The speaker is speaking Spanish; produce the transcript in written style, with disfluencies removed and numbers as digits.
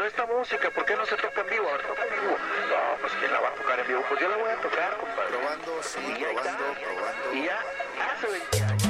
esta música, ¿por qué no se toca en vivo? Ahora toca en vivo. No, pues ¿quién la va a tocar en vivo? Pues yo la voy a tocar, compadre. Probando, sí, Y ahí está. probando. Y ya hace 20 años.